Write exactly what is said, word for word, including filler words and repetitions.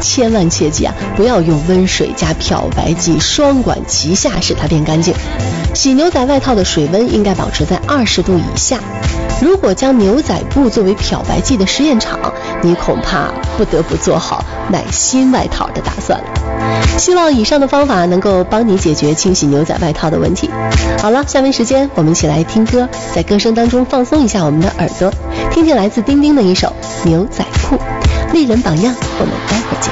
千万切记啊，不要用温水加漂白剂双管齐下使它变干净。洗牛仔外套的水温应该保持在二十度以下。如果将牛仔布作为漂白剂的实验场，你恐怕不得不做好买新外套的打算了。希望以上的方法能够帮你解决清洗牛仔外套的问题。好了，下面时间我们一起来听歌，在歌声当中放松一下我们的耳朵，听听来自丁丁的一首《牛仔裤》，丽人榜样。我们待会儿见。